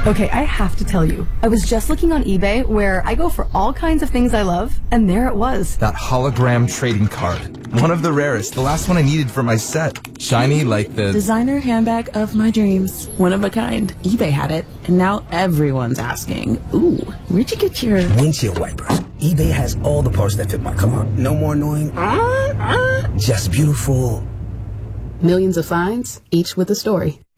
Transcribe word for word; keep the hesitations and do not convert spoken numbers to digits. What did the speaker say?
Okay, I have to tell you, I was just looking on eBay where I go for all kinds of things I love, and there it was. That hologram trading card. One of the rarest, the last one I needed for my set. Shiny like the... designer handbag of my dreams. One of a kind. eBay had it, and now everyone's asking, ooh, where'd you get your... windshield wipers. eBay has all the parts that fit my car. No more annoying... Uh, uh, just beautiful. Millions of finds, each with a story.